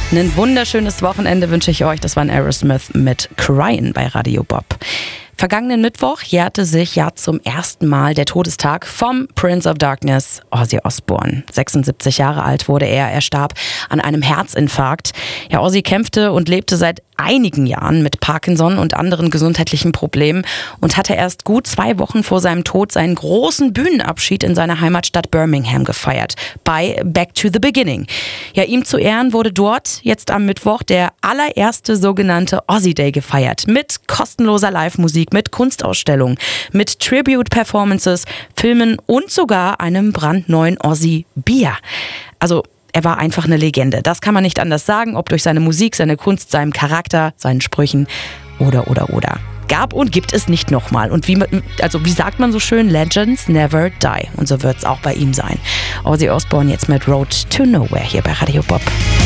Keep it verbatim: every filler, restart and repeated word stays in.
Ein wunderschönes Wochenende wünsche ich euch. Das war ein Aerosmith mit Cryin' bei Radio Bob. Vergangenen Mittwoch jährte sich ja zum ersten Mal der Todestag vom Prince of Darkness, Ozzy Osbourne. sechsundsiebzig Jahre alt wurde er. Er starb an einem Herzinfarkt. Ja, Ozzy kämpfte und lebte seit einigen Jahren mit Parkinson und anderen gesundheitlichen Problemen und hatte erst gut zwei Wochen vor seinem Tod seinen großen Bühnenabschied in seiner Heimatstadt Birmingham gefeiert, bei Back to the Beginning. Ja, ihm zu Ehren wurde dort jetzt am Mittwoch der allererste sogenannte Ozzy Day gefeiert, mit kostenloser Live-Musik, mit Kunstausstellungen, mit Tribute-Performances, Filmen und sogar einem brandneuen Ozzy-Bier. Also er war einfach eine Legende. Das kann man nicht anders sagen, ob durch seine Musik, seine Kunst, seinem Charakter, seinen Sprüchen oder, oder, oder. Gab und gibt es nicht nochmal. Und wie, also wie sagt man so schön, Legends never die. Und so wird es auch bei ihm sein. Ozzy Osbourne jetzt mit Road to Nowhere hier bei Radio Bob.